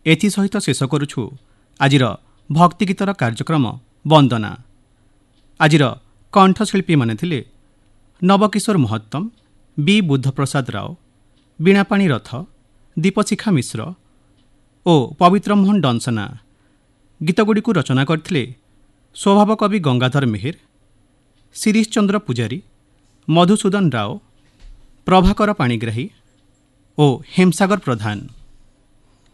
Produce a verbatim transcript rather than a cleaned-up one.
ଏଥିସହିତ ଶେଷ କରୁଛୁ ଆଜିର ଭକ୍ତିଗୀତର କାର୍ଯ୍ୟକ୍ରମ ବନ୍ଦନା। ଆଜିର କଣ୍ଠଶିଳ୍ପୀମାନେ ଥିଲେ ନବକିଶୋର ମହତ୍ତମ, ବି ବୁଦ୍ଧପ୍ରସାଦ ରାଓ, ବୀଣାପାଣି ରଥ, ଦୀପଶିଖା ମିଶ୍ର ଓ ପବିତ୍ର ମୋହନ ଡନସନା। ଗୀତଗୁଡ଼ିକୁ ରଚନା କରିଥିଲେ ସ୍ୱଭାବ କବି ଗଙ୍ଗାଧର ମେହେର, ଶିରିଷ ଚନ୍ଦ୍ର ପୂଜାରୀ, ମଧୁସୂଦନ ରାଓ, ପ୍ରଭାକର ପାଣିଗ୍ରାହୀ ଓ ହେମସାଗର ପ୍ରଧାନ।